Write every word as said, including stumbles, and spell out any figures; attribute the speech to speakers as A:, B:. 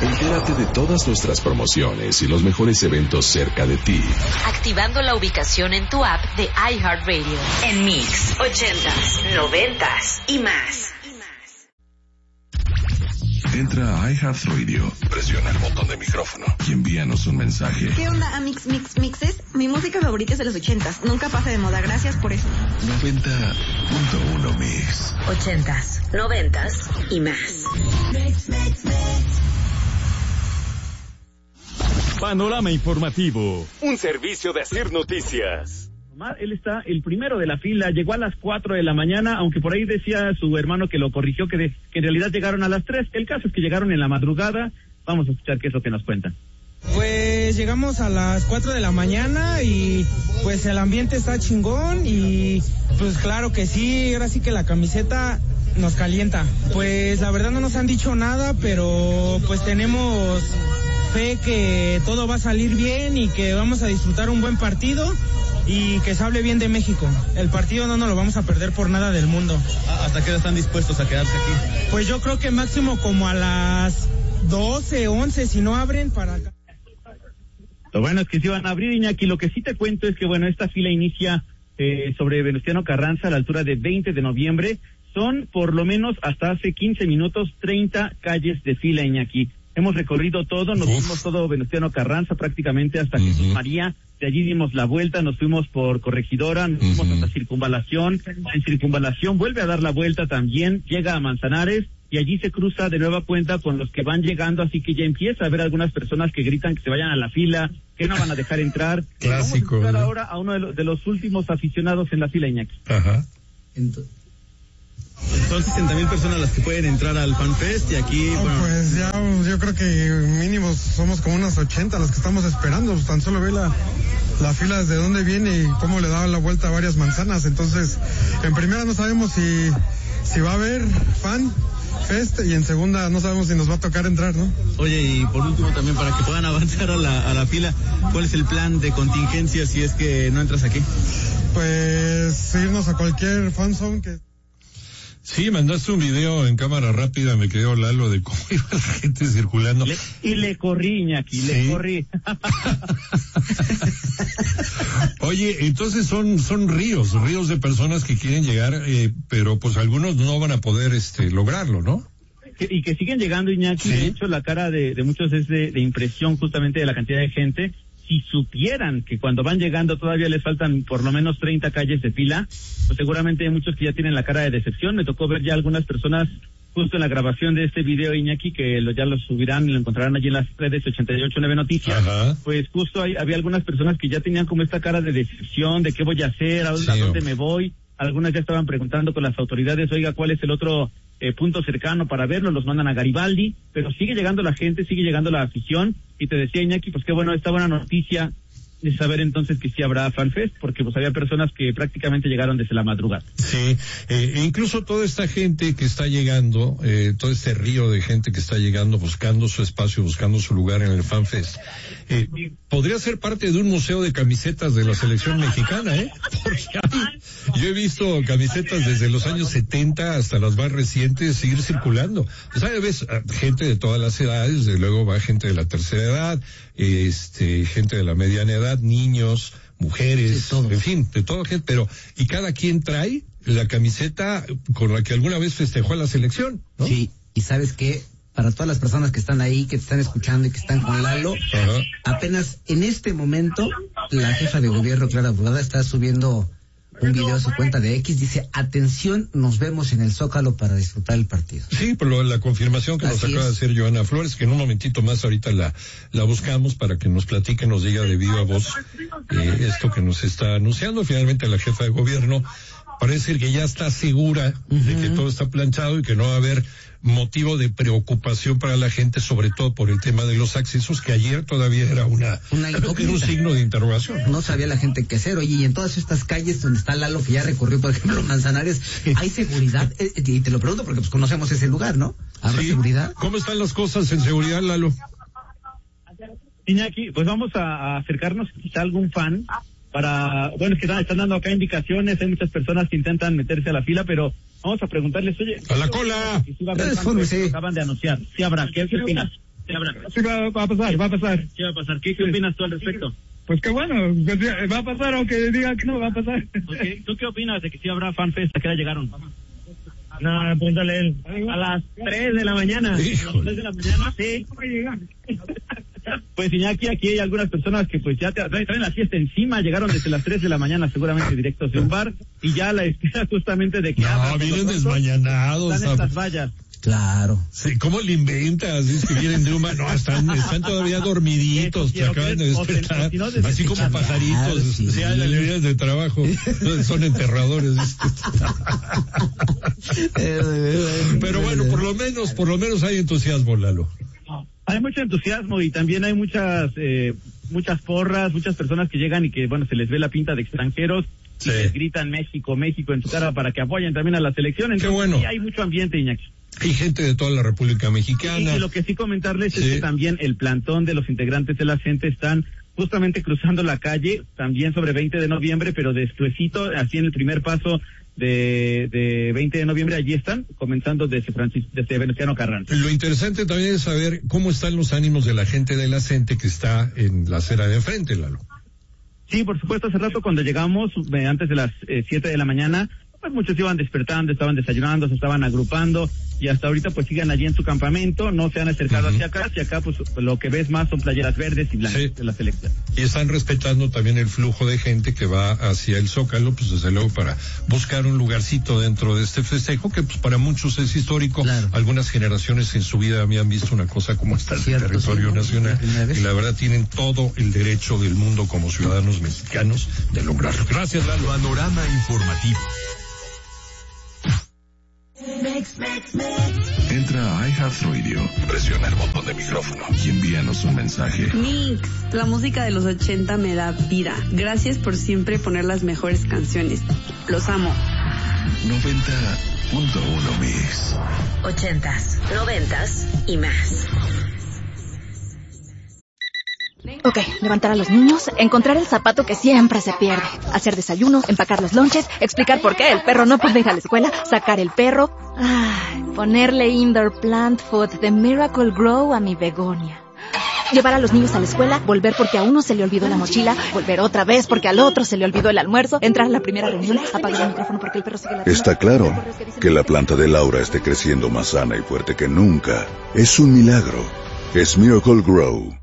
A: Entérate de todas nuestras promociones y los mejores eventos cerca de ti.
B: Activando la ubicación en tu app de iHeartRadio. En Mix, ochentas, noventas y más.
A: Entra a iHeartRadio, presiona el botón de micrófono y envíanos un mensaje.
C: ¿Qué onda, Amix Mix Mixes? Mi música favorita es de los ochentas. Nunca pasa de moda. Gracias por eso.
A: noventa punto uno Mix.
B: Ochentas, noventas y más. Mix, mix, mix.
D: Panorama Informativo, un servicio de Hacer Noticias.
E: Él está el primero de la fila, llegó a las cuatro de la mañana, aunque por ahí decía su hermano que lo corrigió, que, de, que en realidad llegaron a las tres. El caso es que llegaron en la madrugada. Vamos a escuchar qué es lo que nos cuentan.
F: Pues llegamos a las cuatro de la mañana y pues el ambiente está chingón y pues claro que sí, ahora sí que la camiseta nos calienta. Pues la verdad no nos han dicho nada, pero pues tenemos fe que todo va a salir bien y que vamos a disfrutar un buen partido y que se hable bien de México. El partido no nos lo vamos a perder por nada del mundo.
G: ¿Hasta qué hora están dispuestos a quedarse aquí?
F: Pues yo creo que máximo como a las doce, once, si no abren para acá.
E: Lo bueno es que sí van a abrir, Iñaki. Lo que sí te cuento es que, bueno, esta fila inicia eh, sobre Venustiano Carranza a la altura de veinte de noviembre. Son, por lo menos, hasta hace quince minutos, treinta calles de fila, Iñaki. Hemos recorrido todo, nos fuimos todo Venustiano Carranza prácticamente hasta uh-huh. Jesús María. De allí dimos la vuelta, nos fuimos por Corregidora, nos fuimos uh-huh. hasta Circunvalación. En Circunvalación vuelve a dar la vuelta también, llega a Manzanares y allí se cruza de nueva cuenta con los que van llegando, así que ya empieza a haber algunas personas que gritan que se vayan a la fila, que no van a dejar entrar.
H: Clásico.
E: Vamos a escuchar ahora a uno de los, de los últimos aficionados en la fila, Iñaki.
H: Ajá.
G: Entonces, Son sesenta mil personas las que pueden entrar al FanFest y aquí...
I: No,
G: bueno...
I: Pues ya, yo creo que mínimo somos como unas ochenta las que estamos esperando. Pues tan solo ve la, la fila desde dónde viene y cómo le da la vuelta a varias manzanas. Entonces, en primera no sabemos si, si va a haber FanFest y en segunda no sabemos si nos va a tocar entrar, ¿no?
G: Oye, y por último también para que puedan avanzar a la, a la fila, ¿cuál es el plan de contingencia si es que no entras aquí?
I: Pues irnos a cualquier fanzone que...
H: Sí, mandaste un video en cámara rápida, me quedó Lalo, de cómo iba la gente circulando.
E: Le, y le corrí, Iñaki, ¿sí? le corrí.
H: Oye, entonces son son ríos, ríos de personas que quieren llegar, eh, pero pues algunos no van a poder este lograrlo, ¿no?
E: Y que siguen llegando, Iñaki. ¿Sí? De hecho, la cara de, de muchos es de, de impresión justamente de la cantidad de gente. Si supieran que cuando van llegando todavía les faltan por lo menos treinta calles de fila, pues seguramente hay muchos que ya tienen la cara de decepción. Me tocó ver ya algunas personas justo en la grabación de este video, Iñaki, que lo, ya lo subirán y lo encontrarán allí en las redes ochenta y ocho nueve Noticias. Ajá. Pues justo hay, había algunas personas que ya tenían como esta cara de decepción, de qué voy a hacer, a, sí, a dónde me voy. Algunas ya estaban preguntando con las autoridades, oiga, ¿cuál es el otro eh, punto cercano para verlo? Los mandan a Garibaldi, pero sigue llegando la gente, sigue llegando la afición. Y te decía, Iñaki, pues qué bueno, esta buena noticia de saber entonces que sí habrá FanFest, porque pues había personas que prácticamente llegaron desde la madrugada.
H: Sí, eh, e incluso toda esta gente que está llegando, eh, todo este río de gente que está llegando buscando su espacio, buscando su lugar en el FanFest, eh, podría ser parte de un museo de camisetas de la selección mexicana, ¿eh? Porque hay, yo he visto camisetas desde los años setenta hasta las más recientes seguir circulando. O sea, ves gente de todas las edades, de luego va gente de la tercera edad, este, gente de la mediana edad, niños, mujeres, sí, en fin, de toda gente, pero, y cada quien trae la camiseta con la que alguna vez festejó a la selección, ¿no?
J: Sí, y ¿sabes qué? Para todas las personas que están ahí, que te están escuchando y que están con Lalo, ajá, apenas en este momento, la jefa de gobierno, Clara Brugada, está subiendo un video a su cuenta de X, dice, atención, nos vemos en el Zócalo para disfrutar el partido.
H: Sí, por lo, la confirmación que Así nos acaba es. de hacer Joana Flores, que en un momentito más ahorita la, la buscamos para que nos platique, nos diga de viva voz eh, esto que nos está anunciando. Finalmente la jefa de gobierno parece que ya está segura uh-huh. de que todo está planchado y que no va a haber motivo de preocupación para la gente, sobre todo por el tema de los accesos, que ayer todavía era una, una era un signo de interrogación.
J: No sabía la gente qué hacer. Oye, y en todas estas calles donde está Lalo, que ya recorrió, por ejemplo, Manzanares, ¿hay seguridad? Eh, y te lo pregunto porque pues conocemos ese lugar, ¿no? ¿Habrá sí. seguridad?
H: ¿Cómo están las cosas en seguridad, Lalo?
E: Iñaki, pues vamos a, a acercarnos quizá a algún fan para, bueno, es que están dando acá indicaciones, hay muchas personas que intentan meterse a la fila, pero vamos a preguntarles, oye,
H: a la cola,
E: si va a haber fan, sí. acaban de anunciar, sí habrá, ¿qué, qué opinas? Sí, va, va a pasar, va a pasar. ¿Qué va a pasar? ¿Qué, qué opinas tú al respecto? Pues que bueno, pues, va a pasar aunque diga que no va a pasar. Okay. ¿Tú qué opinas de que sí habrá FanFest? ¿A qué hora llegaron? No, pregúntale él. A las tres de la mañana. ¿A las tres de la mañana? Sí. Pues Iñaki, aquí hay algunas personas que pues ya te, traen la fiesta encima, llegaron desde las tres de la mañana seguramente directos de un bar y ya la espera justamente de que...
H: No, vienen desmañanados.
E: Están estas vallas.
J: Claro.
H: Sí, ¿cómo le inventas? Es que vienen de un... No, están, están todavía dormiditos, se acaban de despertar, si no, así como pajaritos, sí, sí, a las líneas de trabajo, son enterradores. Pero bueno, por lo menos, por lo menos hay entusiasmo, Lalo.
E: Hay mucho entusiasmo y también hay muchas eh, muchas porras, muchas personas que llegan y que, bueno, se les ve la pinta de extranjeros y sí. les gritan México, México en su cara para que apoyen también a la selección. Entonces, qué bueno. Sí hay mucho ambiente, Iñaki.
H: Hay gente de toda la República Mexicana.
E: Y, y lo que sí comentarles
H: sí.
E: es que también el plantón de los integrantes de la gente están justamente cruzando la calle, también sobre veinte de noviembre, pero despuesito, así en el primer paso de, de veinte de noviembre, allí están, comenzando desde Francisco, desde Venustiano Carranza.
H: Lo interesante también es saber cómo están los ánimos de la gente de la gente que está en la acera de enfrente, Lalo.
E: Sí, por supuesto, hace rato cuando llegamos, eh, antes de las eh, siete de la mañana, pues muchos iban despertando, estaban desayunando, se estaban agrupando y hasta ahorita pues siguen allí en su campamento, no se han acercado uh-huh. hacia acá, hacia acá pues lo que ves más son playeras verdes y blancas sí. de la selección.
H: Y están respetando también el flujo de gente que va hacia el Zócalo, pues desde luego para buscar un lugarcito dentro de este festejo que pues para muchos es histórico. Claro. Algunas generaciones en su vida habían visto una cosa como esta en el territorio sí, nacional y la verdad tienen todo el derecho del mundo como ciudadanos mexicanos de lograrlo. Gracias, Lalo.
A: Panorama informativo. Entra a iHeartRadio, presiona el botón de micrófono y envíanos un mensaje.
K: Mix, la música de los ochenta me da vida. Gracias por siempre poner las mejores canciones. Los amo.
A: noventa punto uno Mix.
B: Ochentas, noventas y más.
L: Ok, levantar a los niños, encontrar el zapato que siempre se pierde, hacer desayuno, empacar los lonches, explicar por qué el perro no puede ir a la escuela, sacar el perro, ay, ponerle indoor plant food de Miracle Grow a mi begonia. Llevar a los niños a la escuela, volver porque a uno se le olvidó la mochila, volver otra vez porque al otro se le olvidó el almuerzo, entrar a la primera reunión, apagar el micrófono porque el perro sigue la...
A: Está claro que la planta de Laura esté creciendo más sana y fuerte que nunca. Es un milagro. Es Miracle Grow.